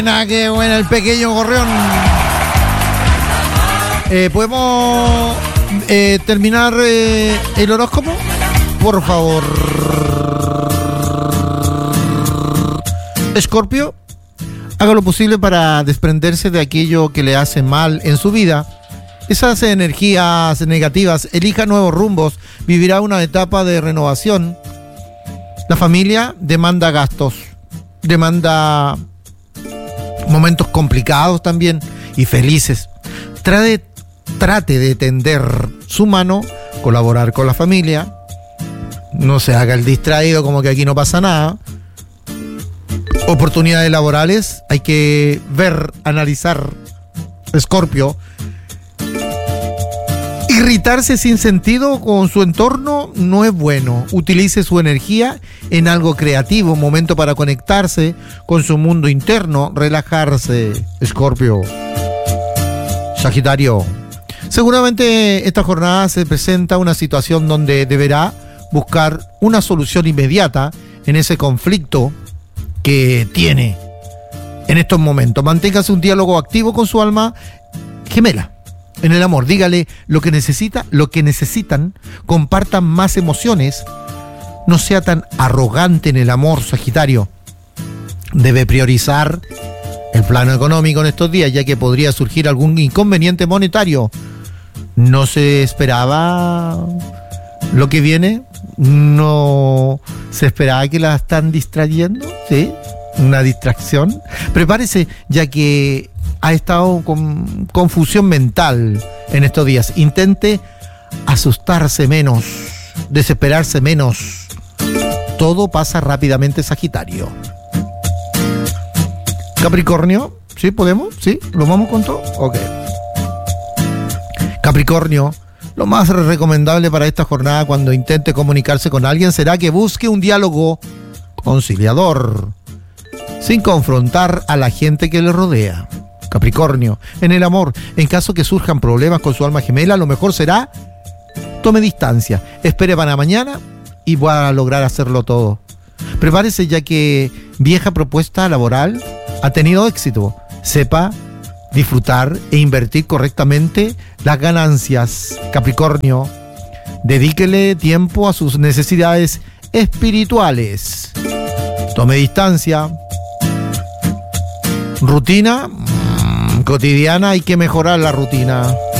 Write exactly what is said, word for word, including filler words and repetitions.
Nada, qué bueno el pequeño gorrión. Eh, ¿Podemos eh, terminar eh, el horóscopo? Por favor. Escorpio, haga lo posible para desprenderse de aquello que le hace mal en su vida. Esas energías negativas, elija nuevos rumbos, vivirá una etapa de renovación. La familia demanda gastos, demanda momentos complicados también y felices. Trate, trate de tender su mano, colaborar con la familia. No se haga el distraído como que aquí no pasa nada. Oportunidades laborales, hay que ver, analizar. Escorpio, irritarse sin sentido con su entorno no es bueno. Utilice su energía en algo creativo, momento para conectarse con su mundo interno, relajarse. Escorpio. Sagitario, seguramente esta jornada se presenta una situación donde deberá buscar una solución inmediata en ese conflicto que tiene en estos momentos. Manténgase un diálogo activo con su alma gemela. En el amor, dígale lo que necesita, lo que necesitan, compartan más emociones. No sea tan arrogante en el amor, Sagitario. Debe priorizar el plano económico en estos días, ya que podría surgir algún inconveniente monetario. ¿No se esperaba lo que viene? ¿No se esperaba que la están distrayendo? ¿Sí? Una distracción. Prepárese, ya que ha estado con confusión mental en estos días. Intente asustarse menos, desesperarse menos. Todo pasa rápidamente, Sagitario. Capricornio, ¿sí podemos? ¿Sí? ¿Lo vamos con todo? Ok. Capricornio, lo más recomendable para esta jornada cuando intente comunicarse con alguien será que busque un diálogo conciliador, sin confrontar a la gente que le rodea. Capricornio, en el amor, en caso que surjan problemas con su alma gemela, lo mejor será tome distancia, espere para mañana y va a lograr hacerlo todo. Prepárese, ya que vieja propuesta laboral ha tenido éxito. Sepa disfrutar e invertir correctamente las ganancias. Capricornio, dedíquele tiempo a sus necesidades espirituales. Tome distancia. Rutina mmm, cotidiana, hay que mejorar la rutina.